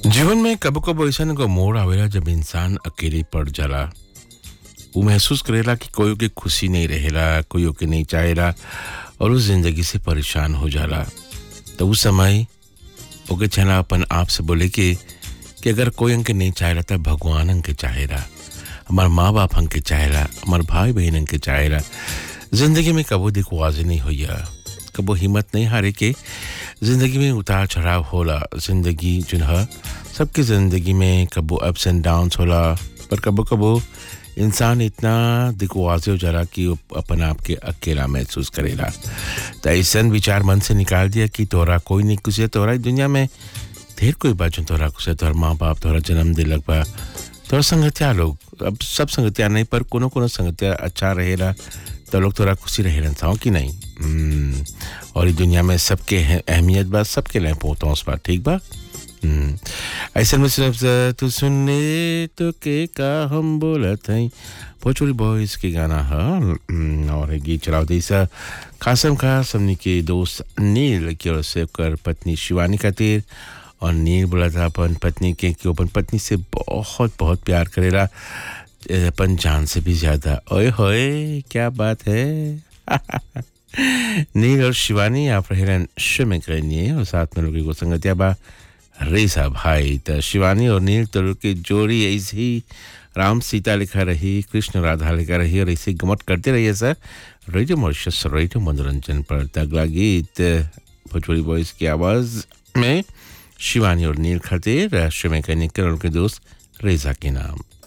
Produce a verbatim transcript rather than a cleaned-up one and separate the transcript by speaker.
Speaker 1: जीवन में कबो कबो ऐसा को मोड़ आवेला जब इंसान अकेले पड़ जाला। वो महसूस करेला कि कोई ओके खुशी नहीं रहेला, कोई ओके नहीं चाहेला और उस जिंदगी से परेशान हो जाला। तो उस समय ओके चला अपन आप से बोले कि कि अगर कोई अंके नहीं चाहेला तो भगवान अंके चाहेला, हमार माँ बाप अंके चाहेला, हमार भाई बहन अंके चाहेला। जिंदगी में कबो देखो आजे नहीं होइया, कबो हिम्मत नहीं हारे के जिंदगी में उतार चढ़ाव होला। जिंदगी जो है सबकी ज़िंदगी में कबो अप्स एंड डाउन्स होला, पर कबो कबो इंसान इतना दिखवाजे हो जाला कि वो अपन आप के अकेला महसूस करेला। तो ऐसा विचार मन से निकाल दिया कि तोरा कोई नहीं कुछ है, तोरा दुनिया में ढेर कोई बात जो तोरा कुछ है, तोरा माँ बाप तोरा जन्म दिलक बा, तोरा संगतिया लोग, अब सब संगतिया नहीं पर कोनो कोनो संगतिया अच्छा रहेला तो लोग तोरा खुशी रहेलन साओ कि नहीं। हम्म, और इस दुनिया में सबके अहमियत बा, सबके लिए पोतोस बा, ठीक बा। हम्म, ऐसा में सिर्फ तू सुनने तो के का हम बोलत हैं भोजपुरी बॉयज के गाना है। और ये गीत चलाओ देसा खासम खास हमने के दोस्त नील की ओर से कर पत्नी शिवानी खातिर। और नील बोला था अपन पत्नी के कि अपन पत्नी से बहुत बहुत प्यार करेला, अपन जान से भी ज्यादा। ओए होए क्या बात है। नील और शिवानी आप रहेलन शो में करेंगे और साथ में लोगों को संगतिया बा रेसा भाई। तो शिवानी और नील तो की जोड़ी ऐसे ही राम सीता लिखा रही, कृष्ण राधा लिखा रही और ऐसे गमट करते रहिए सर। रेडियो मॉरिशस रेडियो मनोरंजन पर अगला गीत भोजपुरी बॉयज की आवाज में शिवानी और नील खातिर शो में करने के उनके दोस्त रेजा के नाम।